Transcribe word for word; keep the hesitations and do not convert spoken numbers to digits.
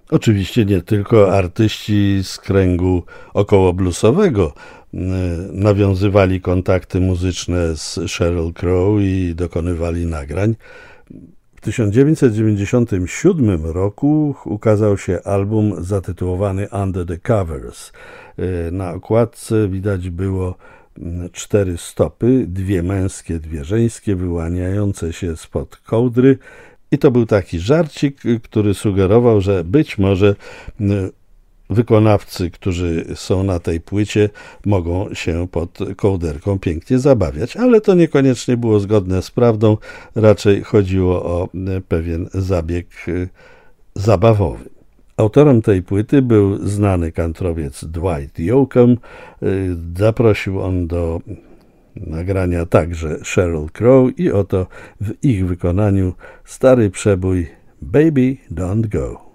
Oczywiście nie tylko artyści z kręgu około bluesowego e, nawiązywali kontakty muzyczne z Sheryl Crow i dokonywali nagrań. W tysiąc dziewięćset dziewięćdziesiątym siódmym roku ukazał się album zatytułowany Under the Covers. E, Na okładce widać było mm, cztery stopy, dwie męskie, dwie żeńskie, wyłaniające się spod kołdry. I to był taki żarcik, który sugerował, że być może mm, wykonawcy, którzy są na tej płycie, mogą się pod kołderką pięknie zabawiać, ale to niekoniecznie było zgodne z prawdą, raczej chodziło o mm, pewien zabieg y, zabawowy. Autorem tej płyty był znany kantrowiec Dwight Yoakam. Y, Zaprosił on do nagrania także Sheryl Crow i oto w ich wykonaniu stary przebój Baby Don't Go.